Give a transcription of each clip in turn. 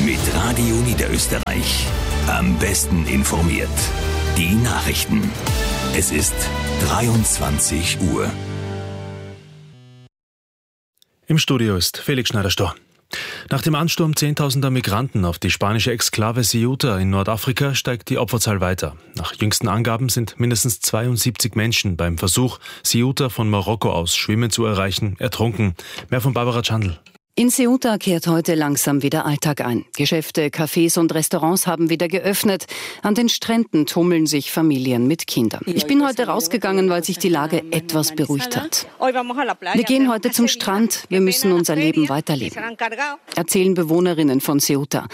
Mit Radio Niederösterreich. Am besten informiert. Die Nachrichten. Es ist 23 Uhr. Im Studio ist Felix Schneider-Stor. Nach dem Ansturm zehntausender Migranten auf die spanische Exklave Ceuta in Nordafrika steigt die Opferzahl weiter. Nach jüngsten Angaben sind mindestens 72 Menschen beim Versuch, Ceuta von Marokko aus schwimmend zu erreichen, ertrunken. Mehr von Barbara Chandl. In Ceuta kehrt heute langsam wieder Alltag ein. Geschäfte, Cafés und Restaurants haben wieder geöffnet. An den Stränden tummeln sich Familien mit Kindern. Ich bin heute rausgegangen, weil sich die Lage etwas beruhigt hat. Wir gehen heute zum Strand. Wir müssen unser Leben weiterleben, erzählen Bewohnerinnen von Ceuta.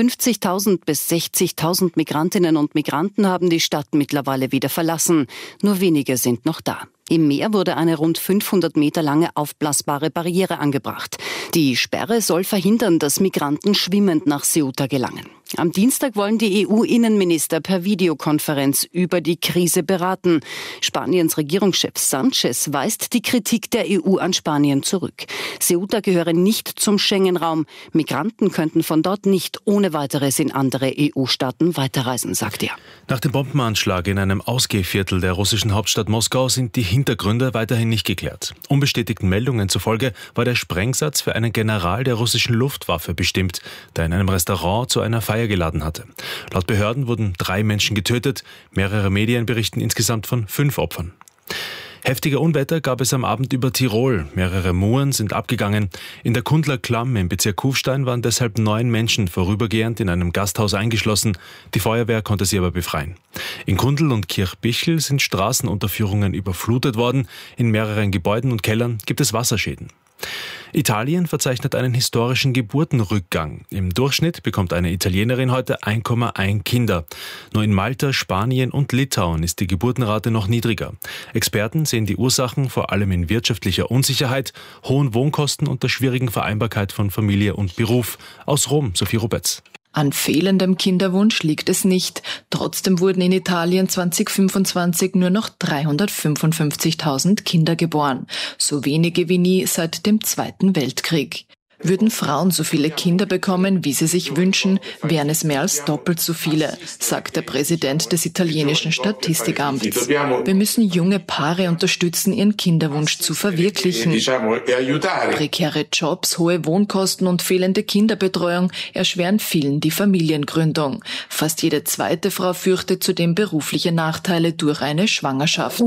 50.000 bis 60.000 Migrantinnen und Migranten haben die Stadt mittlerweile wieder verlassen. Nur wenige sind noch da. Im Meer wurde eine rund 500 Meter lange aufblasbare Barriere angebracht. Die Sperre soll verhindern, dass Migranten schwimmend nach Ceuta gelangen. Am Dienstag wollen die EU-Innenminister per Videokonferenz über die Krise beraten. Spaniens Regierungschef Sánchez weist die Kritik der EU an Spanien zurück. Ceuta gehöre nicht zum Schengen-Raum. Migranten könnten von dort nicht ohne weiteres in andere EU-Staaten weiterreisen, sagt er. Nach dem Bombenanschlag in einem Ausgehviertel der russischen Hauptstadt Moskau sind die Hintergründe weiterhin nicht geklärt. Unbestätigten Meldungen zufolge war der Sprengsatz für einen General der russischen Luftwaffe bestimmt, der in einem Restaurant zu einer Feier geladen hatte. Laut Behörden wurden 3 Menschen getötet. Mehrere Medien berichten insgesamt von 5 Opfern. Heftige Unwetter gab es am Abend über Tirol. Mehrere Muren sind abgegangen. In der Kundler Klamm im Bezirk Kufstein waren deshalb 9 Menschen vorübergehend in einem Gasthaus eingeschlossen. Die Feuerwehr konnte sie aber befreien. In Kundl und Kirchbichel sind Straßenunterführungen überflutet worden. In mehreren Gebäuden und Kellern gibt es Wasserschäden. Italien verzeichnet einen historischen Geburtenrückgang. Im Durchschnitt bekommt eine Italienerin heute 1,1 Kinder. Nur in Malta, Spanien und Litauen ist die Geburtenrate noch niedriger. Experten sehen die Ursachen vor allem in wirtschaftlicher Unsicherheit, hohen Wohnkosten und der schwierigen Vereinbarkeit von Familie und Beruf. Aus Rom, Sophie Rubetz. An fehlendem Kinderwunsch liegt es nicht. Trotzdem wurden in Italien 2025 nur noch 355.000 Kinder geboren. So wenige wie nie seit dem Zweiten Weltkrieg. Würden Frauen so viele Kinder bekommen, wie sie sich wünschen, wären es mehr als doppelt so viele, sagt der Präsident des italienischen Statistikamts. Wir müssen junge Paare unterstützen, ihren Kinderwunsch zu verwirklichen. Prekäre Jobs, hohe Wohnkosten und fehlende Kinderbetreuung erschweren vielen die Familiengründung. Fast jede zweite Frau fürchtet zudem berufliche Nachteile durch eine Schwangerschaft.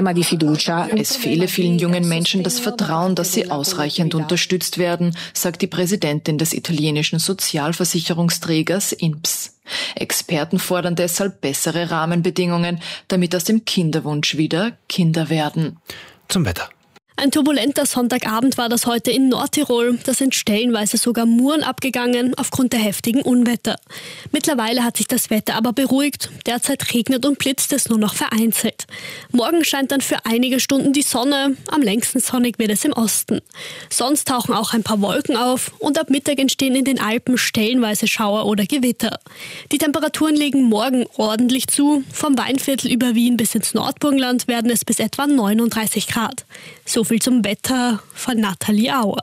Es fehle vielen jungen Menschen das Vertrauen, dass sie ausreichend unterstützt werden, sagt die Präsidentin des italienischen Sozialversicherungsträgers INPS. Experten fordern deshalb bessere Rahmenbedingungen, damit aus dem Kinderwunsch wieder Kinder werden. Zum Wetter. Ein turbulenter Sonntagabend war das heute in Nordtirol. Da sind stellenweise sogar Muren abgegangen aufgrund der heftigen Unwetter. Mittlerweile hat sich das Wetter aber beruhigt. Derzeit regnet und blitzt es nur noch vereinzelt. Morgen scheint dann für einige Stunden die Sonne. Am längsten sonnig wird es im Osten. Sonst tauchen auch ein paar Wolken auf und ab Mittag entstehen in den Alpen stellenweise Schauer oder Gewitter. Die Temperaturen legen morgen ordentlich zu. Vom Weinviertel über Wien bis ins Nordburgenland werden es bis etwa 39 Grad. So viel zum Wetter von Nathalie Auer.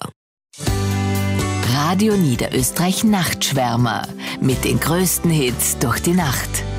Radio Niederösterreich Nachtschwärmer mit den größten Hits durch die Nacht.